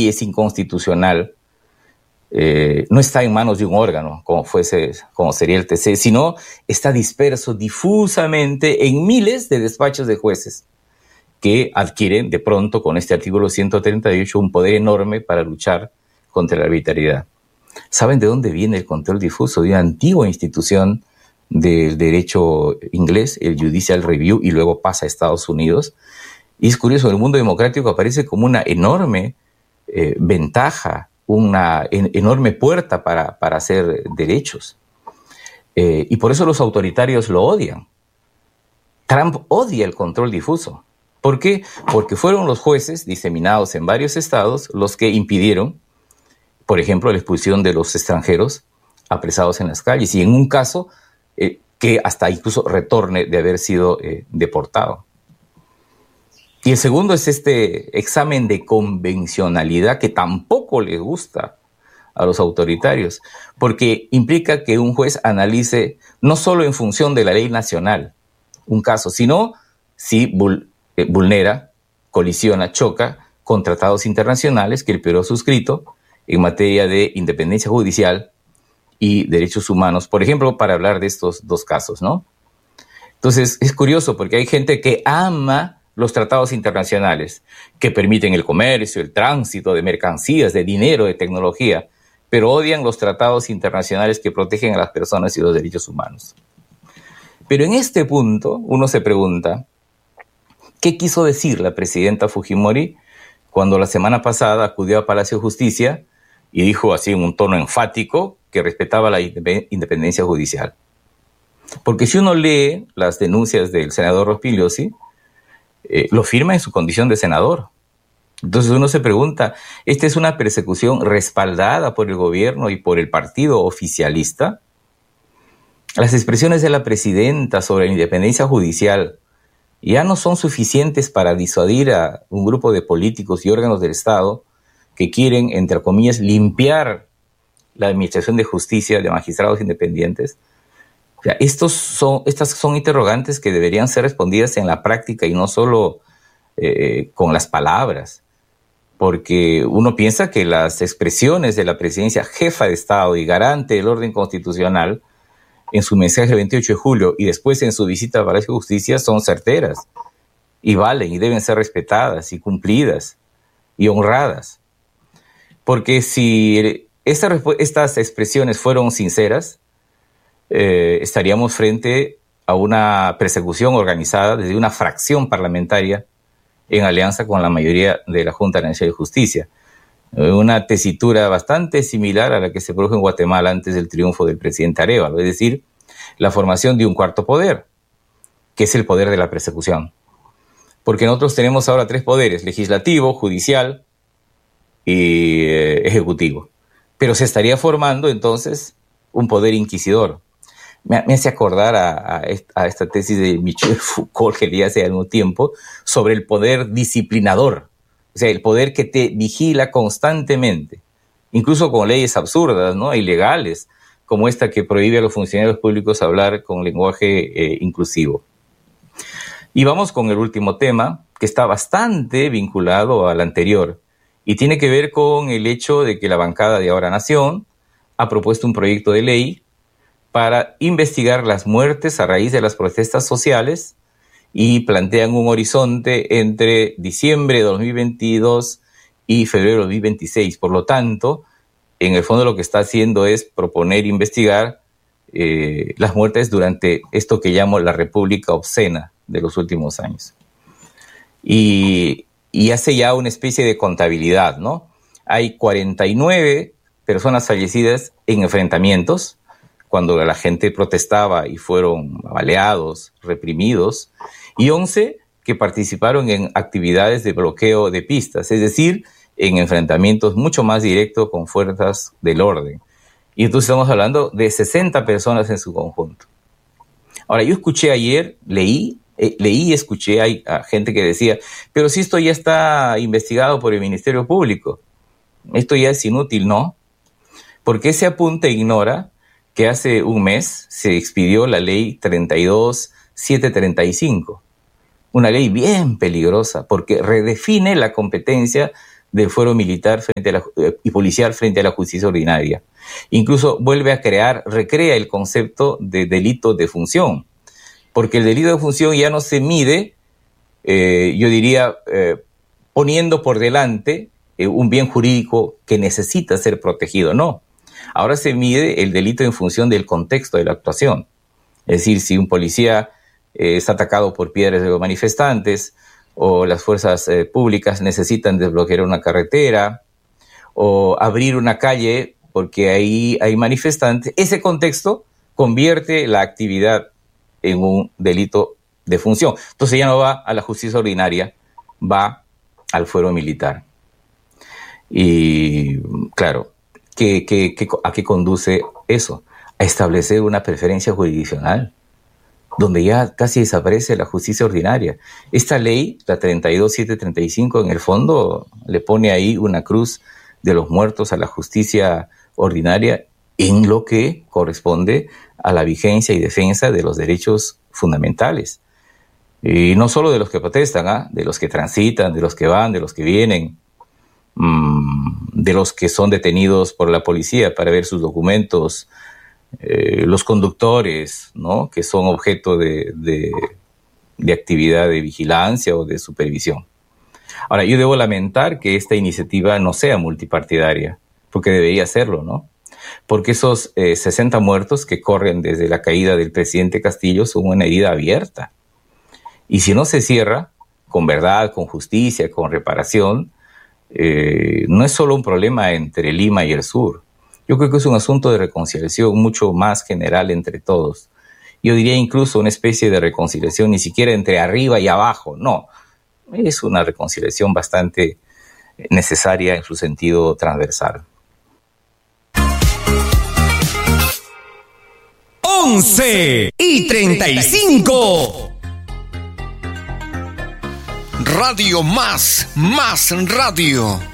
sí es inconstitucional, no está en manos de un órgano, como sería el TC, sino está disperso difusamente en miles de despachos de jueces que adquieren de pronto con este artículo 138 un poder enorme para luchar contra la arbitrariedad. ¿Saben de dónde viene el control difuso? De una antigua institución del derecho inglés, el Judicial Review, y luego pasa a Estados Unidos. Y es curioso, en el mundo democrático aparece como una enorme ventaja, una enorme puerta para hacer derechos. Y por eso los autoritarios lo odian. Trump odia el control difuso. ¿Por qué? Porque fueron los jueces diseminados en varios estados los que impidieron, por ejemplo, la expulsión de los extranjeros apresados en las calles, y en un caso que hasta incluso retorne de haber sido deportado. Y el segundo es este examen de convencionalidad que tampoco le gusta a los autoritarios, porque implica que un juez analice no solo en función de la ley nacional un caso, sino si vulnera, colisiona, choca con tratados internacionales que el Perú ha suscrito en materia de independencia judicial y derechos humanos, por ejemplo, para hablar de estos dos casos, ¿no? Entonces, es curioso porque hay gente que ama los tratados internacionales que permiten el comercio, el tránsito de mercancías, de dinero, de tecnología, pero odian los tratados internacionales que protegen a las personas y los derechos humanos. Pero en este punto, uno se pregunta, ¿qué quiso decir la presidenta Fujimori cuando la semana pasada acudió a Palacio de Justicia y dijo así en un tono enfático que respetaba la independencia judicial? Porque si uno lee las denuncias del senador Rospigliosi, lo firma en su condición de senador. Entonces uno se pregunta, ¿esta es una persecución respaldada por el gobierno y por el partido oficialista? Las expresiones de la presidenta sobre la independencia judicial ya no son suficientes para disuadir a un grupo de políticos y órganos del Estado que quieren, entre comillas, limpiar la administración de justicia de magistrados independientes. O sea, estas son interrogantes que deberían ser respondidas en la práctica y no solo con las palabras, porque uno piensa que las expresiones de la presidencia jefa de Estado y garante del orden constitucional en su mensaje del 28 de julio y después en su visita al Palacio de Justicia son certeras y valen y deben ser respetadas y cumplidas y honradas. Porque si estas expresiones fueron sinceras, estaríamos frente a una persecución organizada desde una fracción parlamentaria en alianza con la mayoría de la Junta Nacional de Justicia. Una tesitura bastante similar a la que se produjo en Guatemala antes del triunfo del presidente Arévalo, es decir, la formación de un cuarto poder, que es el poder de la persecución. Porque nosotros tenemos ahora 3 poderes, legislativo, judicial y ejecutivo. Pero se estaría formando entonces un poder inquisidor. Me hace acordar a esta tesis de Michel Foucault que leí hace algún tiempo sobre el poder disciplinador, o sea, el poder que te vigila constantemente, incluso con leyes absurdas, ¿no? Ilegales, como esta que prohíbe a los funcionarios públicos hablar con lenguaje inclusivo. Y vamos con el último tema, que está bastante vinculado al anterior, y tiene que ver con el hecho de que la bancada de Ahora Nación ha propuesto un proyecto de ley para investigar las muertes a raíz de las protestas sociales y plantean un horizonte entre diciembre de 2022 y febrero de 2026. Por lo tanto, en el fondo lo que está haciendo es proponer investigar las muertes durante esto que llamo la República Obscena de los últimos años. Y hace ya una especie de contabilidad, ¿no? Hay 49 personas fallecidas en enfrentamientos, cuando la gente protestaba y fueron baleados, reprimidos, y 11 que participaron en actividades de bloqueo de pistas, es decir, en enfrentamientos mucho más directos con fuerzas del orden. Y entonces estamos hablando de 60 personas en su conjunto. Ahora, yo escuché ayer, leí y escuché a gente que decía, pero si esto ya está investigado por el Ministerio Público, esto ya es inútil, ¿no? Porque ese apunte ignora que hace un mes se expidió la ley 32.735, una ley bien peligrosa porque redefine la competencia del fuero militar y policial frente a la justicia ordinaria. Incluso recrea el concepto de delito de función, porque el delito de función ya no se mide, yo diría, poniendo por delante un bien jurídico que necesita ser protegido, no. Ahora se mide el delito en función del contexto de la actuación. Es decir, si un policía es atacado por piedras de los manifestantes, o las fuerzas públicas necesitan desbloquear una carretera, o abrir una calle porque ahí hay manifestantes, ese contexto convierte la actividad en un delito de función. Entonces ya no va a la justicia ordinaria, va al fuero militar. Y claro, ¿a qué conduce eso? A establecer una preferencia jurisdiccional, donde ya casi desaparece la justicia ordinaria. Esta ley, la 32735, en el fondo le pone ahí una cruz de los muertos a la justicia ordinaria en lo que corresponde a la vigencia y defensa de los derechos fundamentales. Y no solo de los que protestan, de los que transitan, de los que van, de los que vienen, de los que son detenidos por la policía para ver sus documentos, los conductores, ¿no?, que son objeto de actividad de vigilancia o de supervisión. Ahora, yo debo lamentar que esta iniciativa no sea multipartidaria, porque debería serlo, ¿no? Porque esos 60 muertos que corren desde la caída del presidente Castillo son una herida abierta. Y si no se cierra con verdad, con justicia, con reparación, no es solo un problema entre Lima y el sur. Yo creo que es un asunto de reconciliación mucho más general entre todos. Yo diría incluso una especie de reconciliación ni siquiera entre arriba y abajo, no. Es una reconciliación bastante necesaria en su sentido transversal. 11:35. Radio más radio.